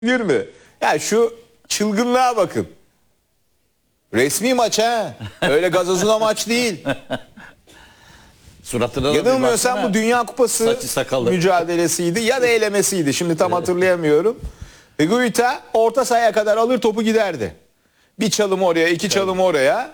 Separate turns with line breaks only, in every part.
Bilir mi? Ya şu çılgınlığa bakın. Resmi maç ha. Öyle gazozuna maç değil.
Suratına da bir
Yanılmıyorsam
baksana.
bu Dünya Kupası
Saçı sakalı.
mücadelesiydi ya da elemesiydi. Şimdi tam hatırlayamıyorum. Guita orta sahaya kadar alır topu giderdi. Bir çalım oraya, iki çalım oraya.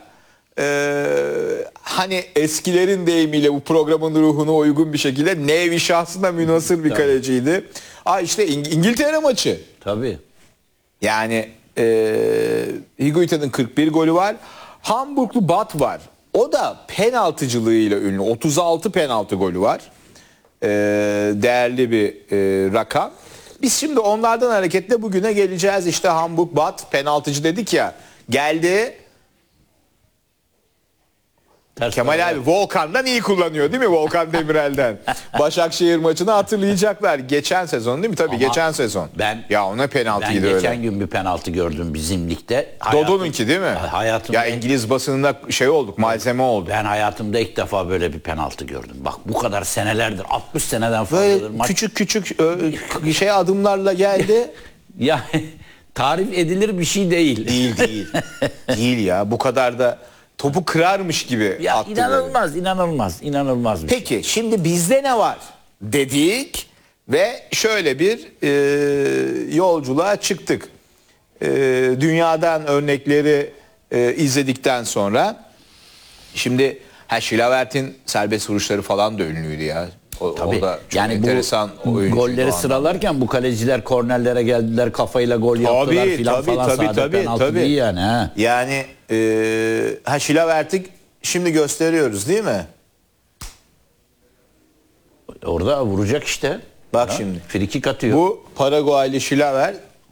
Hani eskilerin deyimiyle bu programın ruhuna uygun bir şekilde nevi şahsına münhasır bir kaleciydi. İşte İngiltere maçı.
Tabii.
Yani Higuita'nın 41 golü var. Hamburglu Bat var. O da penaltıcılığıyla ünlü. 36 penaltı golü var. Değerli bir rakam. Biz şimdi onlardan hareketle bugüne geleceğiz. İşte Hamburg Bat penaltıcı dedik ya. Geldi.
Ters
Kemal
tarafa.
abi Volkan'dan iyi kullanıyor değil mi? Volkan Demirel'den. Başakşehir maçını hatırlayacaklar. Geçen sezon değil mi? Tabii
Ama
geçen sezon.
ben
ona penaltıydı
geçen
öyle.
gün bir penaltı gördüm bizim ligde.
Dodo'nunki değil mi?
Hayatımda,
Ya İngiliz basınında şey olduk, malzeme oldu.
ben hayatımda ilk defa böyle bir penaltı gördüm. Bak bu kadar senelerdir, 60 seneden
Böyle
fazladır.
küçük küçük şey adımlarla geldi.
Ya tarif edilir bir şey değil.
Değil. Değil ya. Bu kadar da topu kırarmış gibi
Ya
attı böyle.
inanılmaz bir şey.
Peki şimdi bizde ne var dedik ve şöyle bir yolculuğa çıktık. Dünyadan örnekleri izledikten sonra şimdi Şilavert'in serbest vuruşları falan da ünlüydü ya. O
Tabii.
da çok
Yani
enteresan
bu
oyuncuydu o
golleri
anlamda.
sıralarken bu kaleciler kornerlere geldiler, kafayla gol yaptılar filan falan, sade penaltı değil yani. Ha.
Yani Şilavert'i şimdi gösteriyoruz değil mi?
Orada vuracak işte.
Bak
Ya,
şimdi.
frikik atıyor.
Bu Paraguaylı Şilaver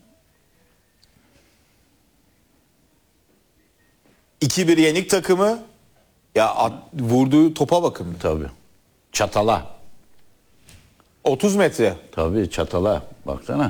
2-1 yenik takımı ya vurduğu topa bakın.
Tabii. Çatala.
30 metre.
Tabii çatala. Baksana.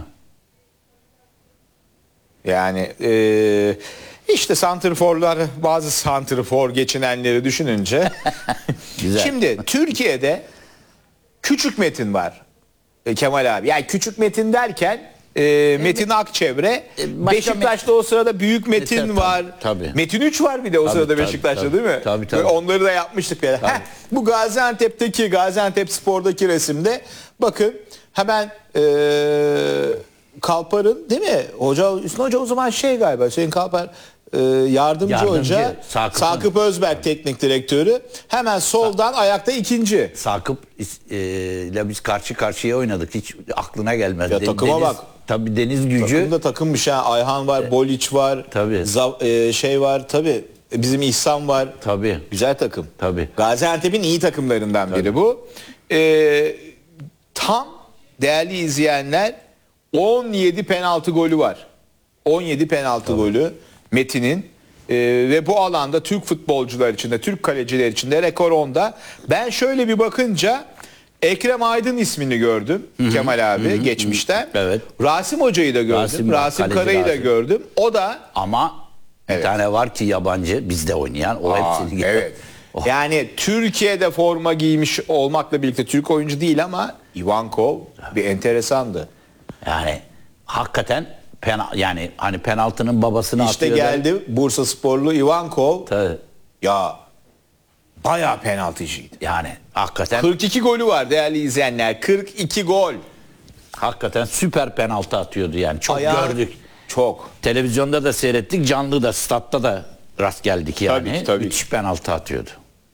Yani işte santrforlar bazı santrfor geçinenleri düşününce.
Güzel.
Şimdi Türkiye'de Küçük Metin var. Kemal abi. Yani Küçük Metin derken Metin Akçevre.
başka
Beşiktaş'ta o sırada Büyük Metin
Tabii,
var.
tabii.
Metin 3 var bir de o sırada
tabii,
Beşiktaş'ta
tabii.
değil mi?
Tabii.
Ve onları da yapmıştık. Bu Gaziantep Spor'daki resimde bakın hemen Kalpar'ın değil mi? Hüsnü Hoca o zaman galiba Hüseyin Kalpar yardımcı hoca. Sakıp Özberk teknik direktörü. Hemen soldan ayakta ikinci.
Sakıp ile biz karşı karşıya oynadık. Hiç aklına gelmez.
Ya takıma bak.
Tabii Deniz Gücü.
Takımda takımmış ha. Ayhan var, Boliç var.
Tabii.
Var tabii. Bizim İhsan var.
Tabii.
Güzel takım.
Tabii.
Gaziantep'in iyi takımlarından biri bu. Tam değerli izleyenler 17 penaltı golü var. 17 penaltı golü Metin'in. Ve bu alanda Türk futbolcular içinde, Türk kaleciler içinde rekor 10'da. Ben şöyle bir bakınca Ekrem Aydın ismini gördüm Kemal abi geçmişten.
Evet.
Rasim Hoca'yı da gördüm. Rasim Kara'yı da gördüm. O da
Ama bir tane var ki yabancı bizde oynayan. O hepsini
evet. Yani Türkiye'de forma giymiş olmakla birlikte Türk oyuncu değil ama Ivankov bir enteresandı.
Yani hakikaten yani hani penaltının babasını
İşte
atıyor.
geldi Bursasporlu Ivankov.
Tabii.
Ya bayağı penaltıcıydı.
Yani hakikaten
42 golü var değerli izleyenler. 42 gol.
hakikaten süper penaltı atıyordu yani. Çok gördük.
Çok.
Televizyonda da seyrettik, canlı da, statta da rast geldik yani.
Tabii.
Müthiş penaltı atıyordu.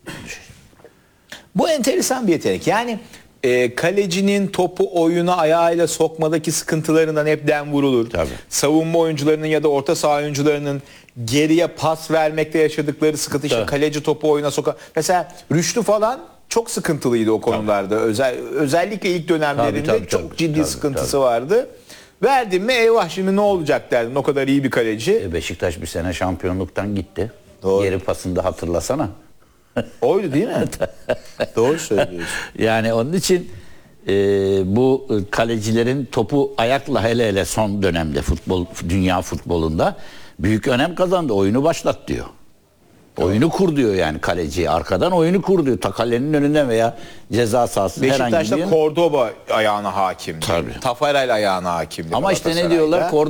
Bu enteresan bir yetenek. Yani kalecinin topu oyuna ayağıyla sokmadaki sıkıntılarından hep dem vurulur.
Tabii.
Savunma oyuncularının ya da orta saha oyuncularının geriye pas vermekte yaşadıkları sıkıntı. İşte
Tabii.
kaleci topu oyuna sokar. Mesela Rüştü falan çok sıkıntılıydı o konularda. Özellikle ilk dönemlerinde
Tabii,
çok ciddi sıkıntısı vardı. Verdim mi eyvah şimdi ne olacak derdim. O kadar iyi bir kaleci.
Beşiktaş bir sene şampiyonluktan gitti.
Doğru.
Geri pasında hatırlasana.
Oydu değil mi? Doğru söylüyorsun.
Yani onun için bu kalecilerin topu ayakla hele son dönemde dünya futbolunda büyük önem kazandı. Oyunu başlat diyor. Oyunu kur diyor yani kaleciye. Arkadan oyunu kur diyor. Kalenin önünden veya ceza sahasının herhangi bir
Beşiktaş'ta
yerine.
Cordoba ayağına hakimdi.
Tabii.
Tafarel ayağına hakimdi.
Ama işte ne
Galatasaray'da.
diyorlar?